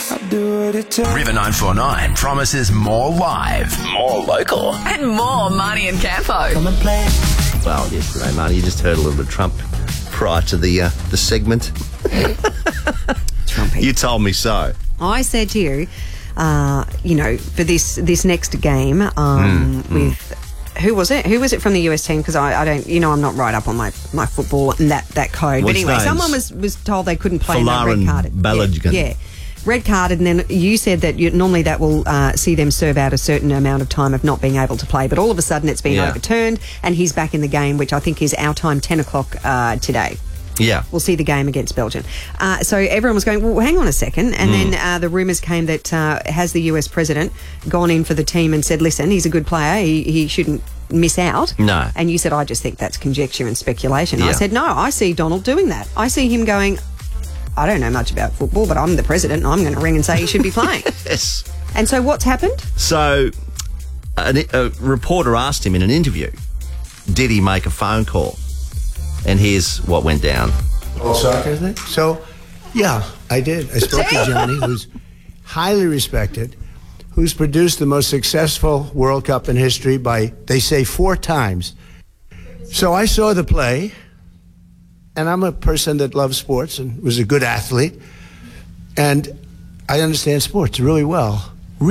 I'll do what it takes. River 949 promises more live, more local. And more Marnie and Campo. Come and play. Well, yesterday, Marty, you just heard a little bit of Trump prior to the segment. Trumpy. You told me so. I said to you, for this next game with... Who was it? Who was it from the US team? Because I don't, I'm not right up on my football and that code. What's but anyway, names? someone was told they couldn't play and they red carded. Balogun. Yeah. Red carded, and then you said that normally that will see them serve out a certain amount of time of not being able to play. But all of a sudden it's been overturned and he's back in the game, which I think is our time, 10 o'clock today. Yeah. We'll see the game against Belgium. So everyone was going, well, hang on a second. And then the rumours came that has the US president gone in for the team and said, listen, he's a good player. He shouldn't miss out. No. And you said, I just think that's conjecture and speculation. Yeah. I said, no, I see Donald doing that. I see him going, I don't know much about football, but I'm the president and I'm going to ring and say he should be playing. Yes. And so what's happened? So a reporter asked him in an interview, did he make a phone call? And here's what went down. All soccer thing? So, yeah, I did. I spoke to Johnny, who's highly respected, who's produced the most successful World Cup in history by, they say, 4 times. So I saw the play, and I'm a person that loves sports and was a good athlete, and I understand sports really well.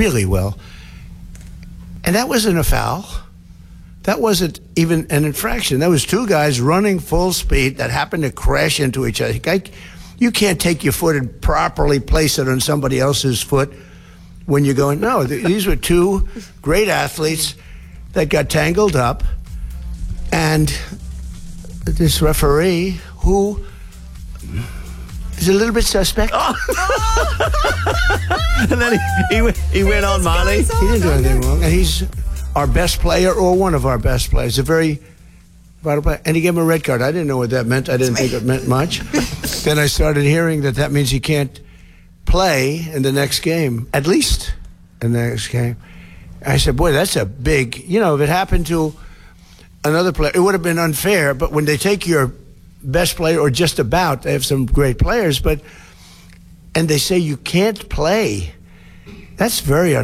And that wasn't a foul. That wasn't even an infraction. That was 2 guys running full speed that happened to crash into each other. You can't take your foot and properly place it on somebody else's foot when you're going, no, these were 2 great athletes that got tangled up, and this referee, who is a little bit suspect. And then he went on, Marty. He didn't do anything wrong, and he's our best player or one of our best players, a very vital player. And he gave him a red card. I didn't know what that meant. I didn't think it meant much. Then I started hearing that means he can't play in the next game, at least in the next game. I said, boy, that's a big, if it happened to another player, it would have been unfair. But when they take your best player, or just about, they have some great players, and they say you can't play, that's very